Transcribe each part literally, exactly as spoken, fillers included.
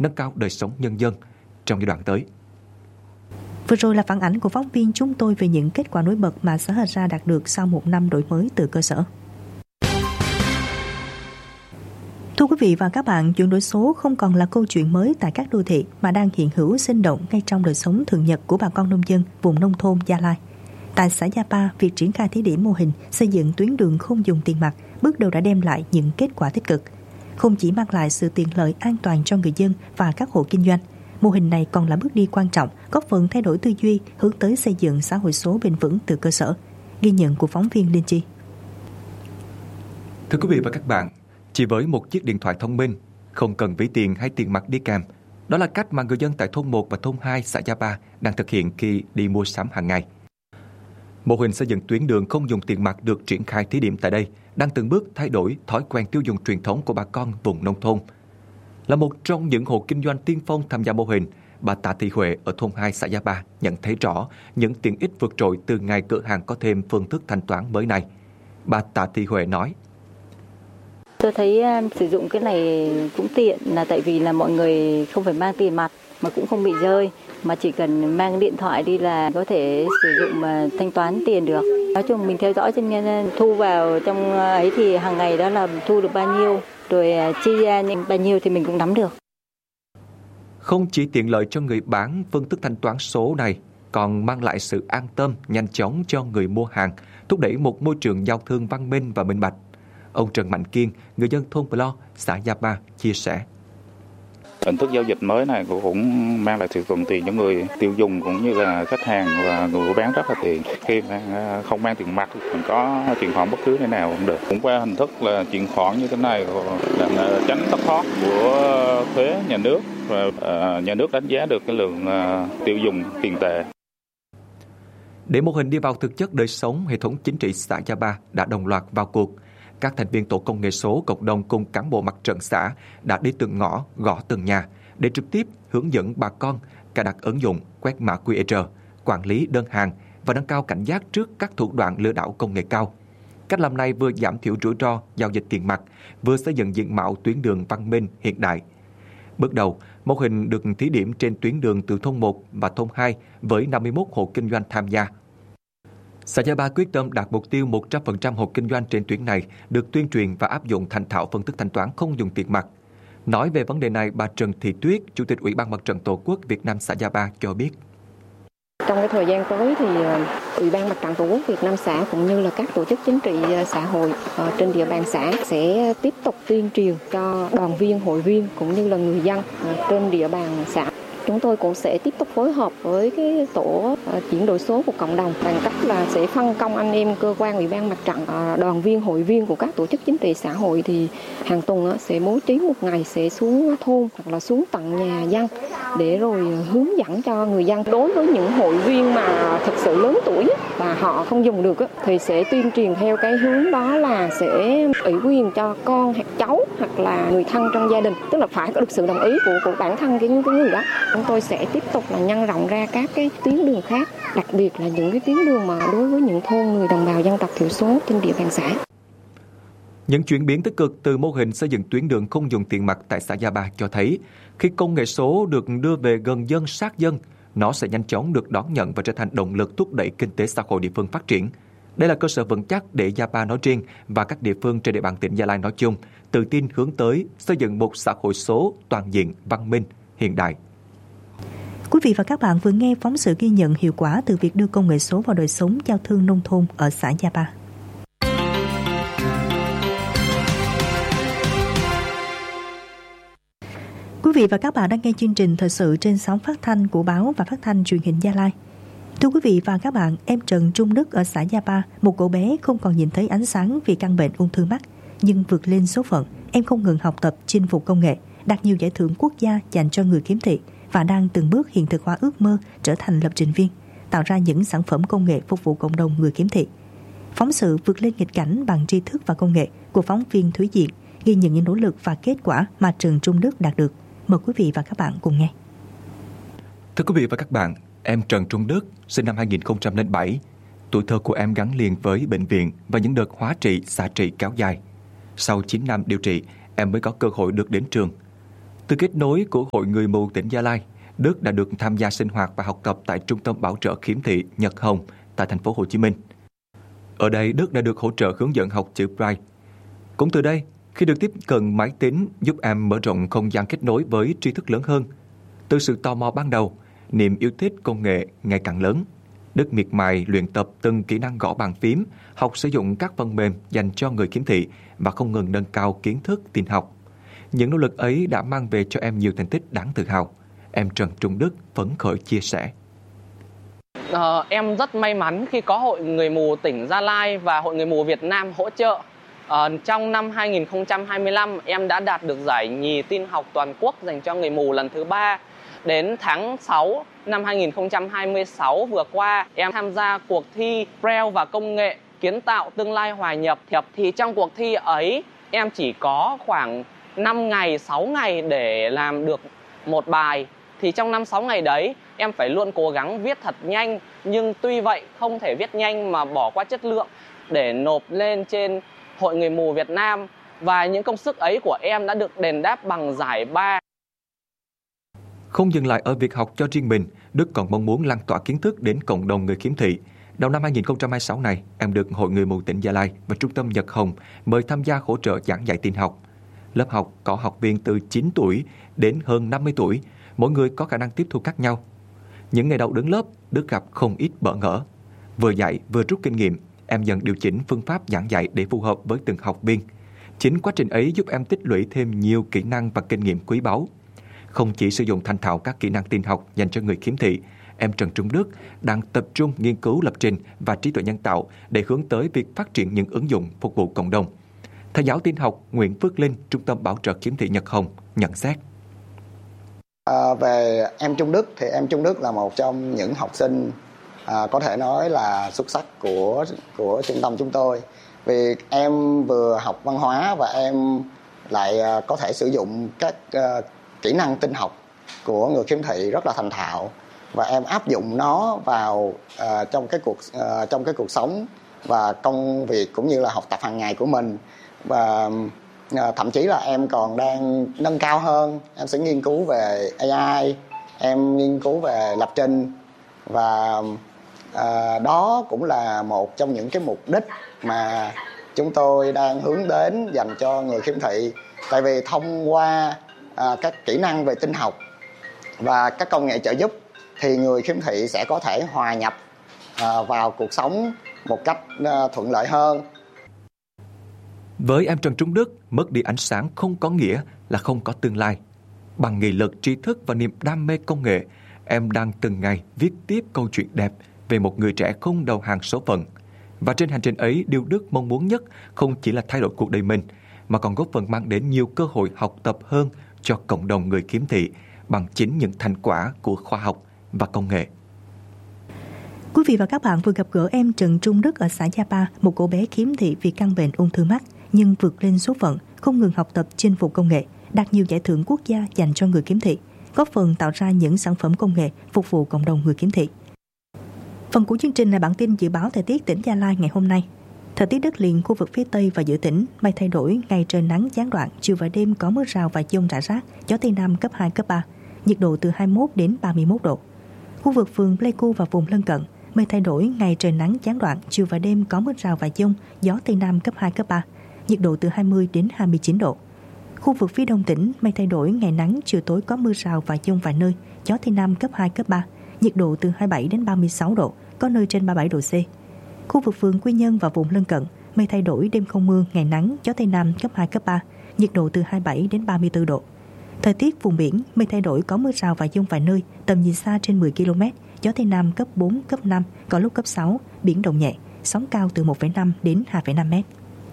nâng cao đời sống nhân dân trong giai đoạn tới. Vừa rồi là phản ánh của phóng viên chúng tôi về những kết quả nổi bật mà xã Hà Ra đạt được sau một năm đổi mới từ cơ sở. Thưa quý vị và các bạn, chuyển đổi số không còn là câu chuyện mới tại các đô thị mà đang hiện hữu sinh động ngay trong đời sống thường nhật của bà con nông dân vùng nông thôn Gia Lai. Tại xã Gia Pa, việc triển khai thí điểm mô hình xây dựng tuyến đường không dùng tiền mặt bước đầu đã đem lại những kết quả tích cực. Không chỉ mang lại sự tiện lợi an toàn cho người dân và các hộ kinh doanh, mô hình này còn là bước đi quan trọng góp phần thay đổi tư duy hướng tới xây dựng xã hội số bền vững từ cơ sở. Ghi nhận của phóng viên Linh Chi. Thưa quý vị và các bạn, chỉ với một chiếc điện thoại thông minh, không cần ví tiền hay tiền mặt đi kèm, đó là cách mà người dân tại thôn một và thôn hai xã Gia Pa đang thực hiện khi đi mua sắm hàng ngày. Mô hình xây dựng tuyến đường không dùng tiền mặt được triển khai thí điểm tại đây đang từng bước thay đổi thói quen tiêu dùng truyền thống của bà con vùng nông thôn. Là một trong những hộ kinh doanh tiên phong tham gia mô hình, bà Tạ Thị Huệ ở thôn hai xã Gia Pa nhận thấy rõ những tiện ích vượt trội từ ngày cửa hàng có thêm phương thức thanh toán mới này. Bà Tạ Thị Huệ nói: Tôi thấy uh, sử dụng cái này cũng tiện, là tại vì là mọi người không phải mang tiền mặt mà cũng không bị rơi, mà chỉ cần mang điện thoại đi là có thể sử dụng mà thanh toán tiền được. Nói chung mình theo dõi cho nên thu vào trong ấy thì hàng ngày đó là thu được bao nhiêu, rồi chi ra những bao nhiêu thì mình cũng nắm được. Không chỉ tiện lợi cho người bán, phương thức thanh toán số này còn mang lại sự an tâm, nhanh chóng cho người mua hàng, thúc đẩy một môi trường giao thương văn minh và minh bạch. Ông Trần Mạnh Kiên, người dân thôn Plo, xã Gia Pa chia sẻ: Hình thức giao dịch mới này cũng mang lại sự thuận tiện cho người tiêu dùng cũng như là khách hàng, và người mua bán rất là tiện. Khi mà không mang tiền mặt, mình có chuyển khoản bất cứ nơi nào cũng được. Cũng qua hình thức là chuyển khoản như thế này là tránh thất thoát của thuế nhà nước, và nhà nước đánh giá được cái lượng tiêu dùng tiền tệ. Để mô hình đi vào thực chất đời sống, hệ thống chính trị xã Gia Pa đã đồng loạt vào cuộc. Các thành viên tổ công nghệ số cộng đồng cùng cán bộ mặt trận xã đã đi từng ngõ, gõ từng nhà để trực tiếp hướng dẫn bà con cài đặt ứng dụng, quét mã quy rờ, quản lý đơn hàng và nâng cao cảnh giác trước các thủ đoạn lừa đảo công nghệ cao. Cách làm này vừa giảm thiểu rủi ro giao dịch tiền mặt, vừa xây dựng diện mạo tuyến đường văn minh hiện đại. Bước đầu, mô hình được thí điểm trên tuyến đường từ thôn một và thôn hai với năm mươi mốt hộ kinh doanh tham gia. Xã Gia Pa quyết tâm đạt mục tiêu một trăm phần trăm hộ kinh doanh trên tuyến này được tuyên truyền và áp dụng thành thạo phương thức thanh toán không dùng tiền mặt. Nói về vấn đề này, bà Trần Thị Tuyết, Chủ tịch Ủy ban Mặt trận Tổ quốc Việt Nam xã Gia Pa cho biết: Trong cái thời gian tới thì Ủy ban Mặt trận Tổ quốc Việt Nam xã cũng như là các tổ chức chính trị xã hội trên địa bàn xã sẽ tiếp tục tuyên truyền cho đoàn viên, hội viên cũng như là người dân trên địa bàn xã. Chúng tôi cũng sẽ tiếp tục phối hợp với cái tổ chuyển đổi số của cộng đồng bằng cách là sẽ phân công anh em cơ quan Ủy ban Mặt trận, đoàn viên, hội viên của các tổ chức chính trị xã hội thì hàng tuần sẽ bố trí một ngày sẽ xuống thôn hoặc là xuống tận nhà dân để rồi hướng dẫn cho người dân. Đối với những hội viên mà thực sự lớn tuổi và họ không dùng được thì sẽ tuyên truyền theo cái hướng đó là sẽ ủy quyền cho con hoặc cháu hoặc là người thân trong gia đình, tức là phải có được sự đồng ý của, của bản thân cái, cái người đó. Chúng tôi sẽ tiếp tục là nhân rộng ra các cái tuyến đường khác, đặc biệt là những cái tuyến đường mà đối với những thôn người đồng bào dân tộc thiểu số trên địa bàn xã. Những chuyển biến tích cực từ mô hình xây dựng tuyến đường không dùng tiền mặt tại xã Gia Pa cho thấy khi công nghệ số được đưa về gần dân, sát dân, nó sẽ nhanh chóng được đón nhận và trở thành động lực thúc đẩy kinh tế xã hội địa phương phát triển. Đây là cơ sở vững chắc để Gia Pa nói riêng và các địa phương trên địa bàn tỉnh Gia Lai nói chung tự tin hướng tới xây dựng một xã hội số toàn diện, văn minh, hiện đại. Quý vị và các bạn vừa nghe phóng sự ghi nhận hiệu quả từ việc đưa công nghệ số vào đời sống giao thương nông thôn ở xã Gia Pa. Quý vị và các bạn đang nghe chương trình thời sự trên sóng phát thanh của báo và phát thanh truyền hình Gia Lai. Thưa quý vị và các bạn, em Trần Trung Đức ở xã Gia Pa, một cậu bé không còn nhìn thấy ánh sáng vì căn bệnh ung thư mắt, nhưng vượt lên số phận, em không ngừng học tập, chinh phục công nghệ, đạt nhiều giải thưởng quốc gia dành cho người khiếm thị và đang từng bước hiện thực hóa ước mơ trở thành lập trình viên, tạo ra những sản phẩm công nghệ phục vụ cộng đồng người khiếm thị. Phóng sự vượt lên nghịch cảnh bằng tri thức và công nghệ của phóng viên Thúy Diện ghi nhận những nỗ lực và kết quả mà Trần Trung Đức đạt được. Mời quý vị và các bạn cùng nghe. Thưa quý vị và các bạn, em Trần Trung Đức sinh năm hai nghìn không trăm lẻ bảy. Tuổi thơ của em gắn liền với bệnh viện và những đợt hóa trị, xạ trị kéo dài. Sau chín năm điều trị, em mới có cơ hội được đến trường. Từ kết nối của Hội Người mù tỉnh Gia Lai, Đức đã được tham gia sinh hoạt và học tập tại Trung tâm Bảo trợ khiếm thị Nhật Hồng tại thành phố Hồ Chí Minh. Ở đây, Đức đã được hỗ trợ hướng dẫn học chữ Braille. Cũng từ đây, khi được tiếp cận máy tính giúp em mở rộng không gian kết nối với tri thức lớn hơn. Từ sự tò mò ban đầu, niềm yêu thích công nghệ ngày càng lớn. Đức miệt mài luyện tập từng kỹ năng gõ bàn phím, học sử dụng các phần mềm dành cho người khiếm thị và không ngừng nâng cao kiến thức tin học. Những nỗ lực ấy đã mang về cho em nhiều thành tích đáng tự hào. Em Trần Trung Đức phấn khởi chia sẻ. À, em rất may mắn khi có Hội Người mù tỉnh Gia Lai và Hội Người mù Việt Nam hỗ trợ. À, trong năm hai nghìn không trăm hai mươi lăm, em đã đạt được giải nhì tin học toàn quốc dành cho người mù lần thứ ba. Đến tháng sáu năm hai nghìn không trăm hai mươi sáu vừa qua, em tham gia cuộc thi Braille và công nghệ kiến tạo tương lai hòa nhập. Thì trong cuộc thi ấy, em chỉ có khoảng năm ngày, sáu ngày để làm được một bài. Thì trong năm sáu ngày đấy, em phải luôn cố gắng viết thật nhanh. Nhưng tuy vậy, không thể viết nhanh mà bỏ qua chất lượng để nộp lên trên Hội Người mù Việt Nam. Và những công sức ấy của em đã được đền đáp bằng giải ba. Không dừng lại ở việc học cho riêng mình, Đức còn mong muốn lan tỏa kiến thức đến cộng đồng người khiếm thị. Đầu năm hai nghìn không trăm hai mươi sáu này, em được Hội Người mù tỉnh Gia Lai và Trung tâm Nhật Hồng mời tham gia hỗ trợ giảng dạy tin học. Lớp học có học viên từ chín tuổi đến hơn năm mươi tuổi, mỗi người có khả năng tiếp thu khác nhau. Những ngày đầu đứng lớp, Đức gặp không ít bỡ ngỡ. Vừa dạy vừa rút kinh nghiệm, em dần điều chỉnh phương pháp giảng dạy để phù hợp với từng học viên. Chính quá trình ấy giúp em tích lũy thêm nhiều kỹ năng và kinh nghiệm quý báu. Không chỉ sử dụng thành thạo các kỹ năng tin học dành cho người khiếm thị, em Trần Trung Đức đang tập trung nghiên cứu lập trình và trí tuệ nhân tạo để hướng tới việc phát triển những ứng dụng phục vụ cộng đồng. Thầy giáo tin học Nguyễn Phước Linh, Trung tâm Bảo trợ khiếm thị Nhật Hồng nhận xét. À, về em Trung Đức thì em Trung Đức là một trong những học sinh à, có thể nói là xuất sắc của của trung tâm chúng tôi. Vì em vừa học văn hóa và em lại à, có thể sử dụng các à, kỹ năng tin học của người khiếm thị rất là thành thạo, và em áp dụng nó vào à, trong cái cuộc à, trong cái cuộc sống và công việc cũng như là học tập hàng ngày của mình. Và à, thậm chí là em còn đang nâng cao hơn, em sẽ nghiên cứu về a i, em nghiên cứu về lập trình, và à, đó cũng là một trong những cái mục đích mà chúng tôi đang hướng đến dành cho người khiếm thị. Tại vì thông qua à, các kỹ năng về tin học và các công nghệ trợ giúp thì người khiếm thị sẽ có thể hòa nhập à, vào cuộc sống một cách à, thuận lợi hơn. Với em Trần Trung Đức, mất đi ánh sáng không có nghĩa là không có tương lai. Bằng nghị lực, trí thức và niềm đam mê công nghệ, em đang từng ngày viết tiếp câu chuyện đẹp về một người trẻ không đầu hàng số phận. Và trên hành trình ấy, điều Đức mong muốn nhất không chỉ là thay đổi cuộc đời mình, mà còn góp phần mang đến nhiều cơ hội học tập hơn cho cộng đồng người khiếm thị bằng chính những thành quả của khoa học và công nghệ. Quý vị và các bạn vừa gặp gỡ em Trần Trung Đức ở xã Gia Pa, một cô bé khiếm thị vì căn bệnh ung thư mắt, nhưng vượt lên số phận, không ngừng học tập chinh phục công nghệ, đạt nhiều giải thưởng quốc gia dành cho người khiếm thị, góp phần tạo ra những sản phẩm công nghệ phục vụ cộng đồng người khiếm thị. Phần của chương trình là bản tin dự báo thời tiết tỉnh Gia Lai ngày hôm nay. Thời tiết đất liền khu vực phía Tây và giữa tỉnh, mây thay đổi, ngày trời nắng gián đoạn, chiều và đêm có mưa rào và dông rải rác, gió Tây Nam cấp hai, cấp ba, nhiệt độ từ hai mươi mốt đến ba mươi mốt độ. Khu vực phường Pleiku và vùng lân cận, mây thay đổi, ngày trời nắng gián đoạn, chiều và đêm có mưa rào và dông, gió Tây Nam cấp hai, cấp ba, nhiệt độ từ hai mươi đến hai mươi chín độ. Khu vực phía Đông tỉnh, mây thay đổi, ngày nắng, chiều tối có mưa rào và dông vài nơi, gió Tây Nam cấp hai, cấp ba, nhiệt độ từ hai mươi bảy đến ba mươi sáu độ, có nơi trên ba mươi bảy độ C. Khu vực phường Quy Nhơn và vùng lân cận, mây thay đổi, đêm không mưa, ngày nắng, gió Tây Nam cấp hai, cấp ba, nhiệt độ từ hai mươi bảy đến ba mươi tư độ. Thời tiết vùng biển, mây thay đổi, có mưa rào và dông vài nơi, tầm nhìn xa trên mười ki lô mét, gió Tây Nam cấp bốn, cấp năm, có lúc cấp sáu, biển động nhẹ, sóng cao từ một phẩy năm đến hai phẩy năm mét.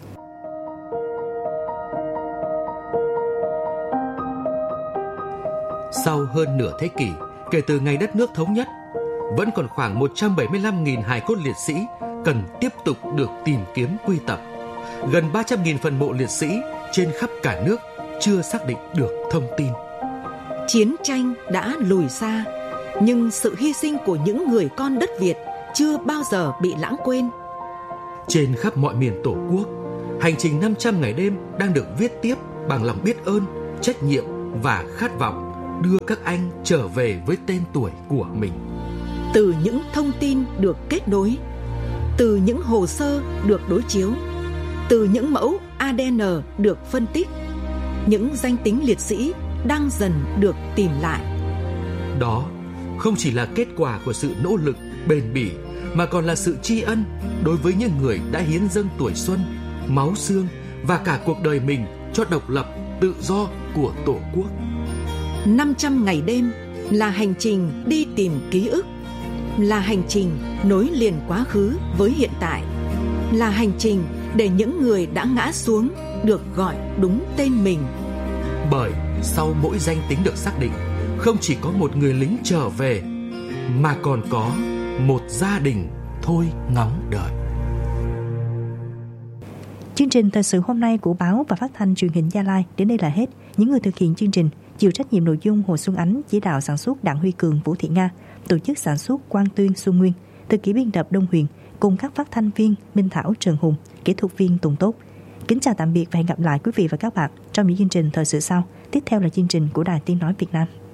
Sau hơn nửa thế kỷ kể từ ngày đất nước thống nhất, vẫn còn khoảng một trăm bảy mươi lăm nghìn hài cốt liệt sĩ cần tiếp tục được tìm kiếm quy tập. Gần ba trăm nghìn phần mộ liệt sĩ trên khắp cả nước chưa xác định được thông tin. Chiến tranh đã lùi xa, nhưng sự hy sinh của những người con đất Việt chưa bao giờ bị lãng quên. Trên khắp mọi miền Tổ quốc, hành trình năm trăm ngày đêm đang được viết tiếp bằng lòng biết ơn, trách nhiệm và khát vọng đưa các anh trở về với tên tuổi của mình. Từ những thông tin được kết nối, từ những hồ sơ được đối chiếu, từ những mẫu a đê en được phân tích, những danh tính liệt sĩ đang dần được tìm lại. Đó không chỉ là kết quả của sự nỗ lực bền bỉ, mà còn là sự tri ân đối với những người đã hiến dâng tuổi xuân, máu xương và cả cuộc đời mình cho độc lập, tự do của Tổ quốc. năm trăm ngày đêm là hành trình đi tìm ký ức, là hành trình nối liền quá khứ với hiện tại, là hành trình để những người đã ngã xuống được gọi đúng tên mình. Bởi sau mỗi danh tính được xác định, không chỉ có một người lính trở về, mà còn có một gia đình thôi ngóng đợi. Chương trình thời sự hôm nay của báo và phát thanh truyền hình Gia Lai đến đây là hết. Những người thực hiện chương trình chịu trách nhiệm nội dung Hồ Xuân Ánh, chỉ đạo sản xuất Đặng Huy Cường, Vũ Thị Nga, tổ chức sản xuất Quang Tuyên, Xuân Nguyên, thực ký biên tập Đông Huyền, cùng các phát thanh viên Minh Thảo, Trần Hùng, kỹ thuật viên Tùng Tốt. Kính chào tạm biệt và hẹn gặp lại quý vị và các bạn trong những chương trình thời sự sau. Tiếp theo là chương trình của Đài Tiếng nói Việt Nam.